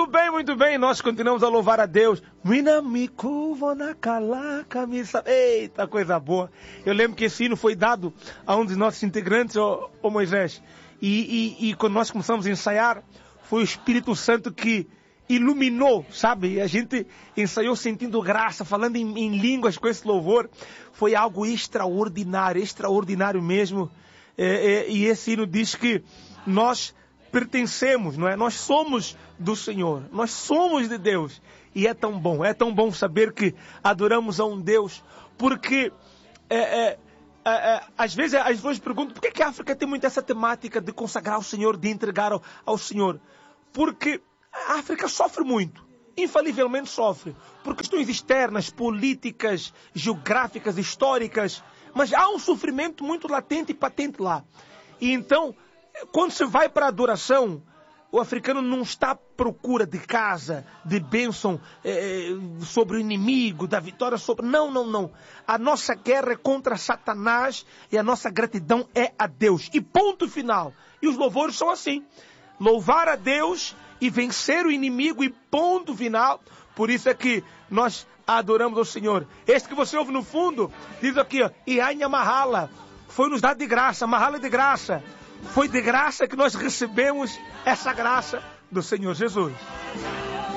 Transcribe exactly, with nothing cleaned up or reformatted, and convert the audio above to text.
Muito bem, muito bem. Nós continuamos a louvar a Deus. Eita, coisa boa. Eu lembro que esse hino foi dado a um dos nossos integrantes, o, o Moisés. E, e, e quando nós começamos a ensaiar, foi o Espírito Santo que iluminou, sabe? A gente ensaiou sentindo graça, falando em, em línguas com esse louvor. Foi algo extraordinário, extraordinário mesmo. É, é, e esse hino diz que nós pertencemos, não é? Nós somos do Senhor, nós somos de Deus. E é tão bom, é tão bom saber que adoramos a um Deus, porque é, é, é, é, às vezes as pessoas perguntam por que, que a África tem muito essa temática de consagrar ao Senhor, de entregar ao, ao Senhor. Porque a África sofre muito, infalivelmente sofre, por questões externas, políticas, geográficas, históricas, mas há um sofrimento muito latente e patente lá. E então, quando se vai para a adoração, o africano não está à procura de casa, de bênção eh, sobre o inimigo, da vitória sobre... Não, não, não. A nossa guerra é contra Satanás e a nossa gratidão é a Deus. E ponto final. E os louvores são assim. Louvar a Deus e vencer o inimigo e ponto final. Por isso é que nós adoramos ao Senhor. Este que você ouve no fundo, diz aqui, ó, Ianha Mahala, foi nos dado de graça, Mahala de graça. Foi de graça que nós recebemos essa graça do Senhor Jesus.